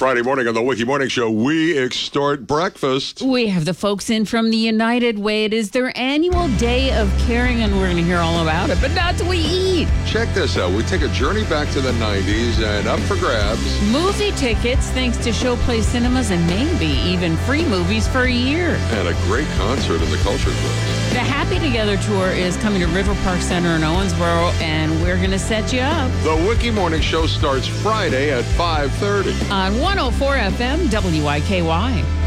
Friday morning on the Wiki Morning Show, we extort breakfast. We have the folks in from the United Way. It is their annual day of caring, and we're going to hear all about it. But not till we eat. Check this out. We take a journey back to the 90s and up for grabs. Movie tickets, thanks to Showplace Cinemas, and maybe even free movies for a year. And a great concert in the Culture Club. The Happy Together Tour is coming to River Park Center in Owensboro, and we're going to set you up. The Wiki Morning Show starts Friday at 5:30. On 104 FM WIKY.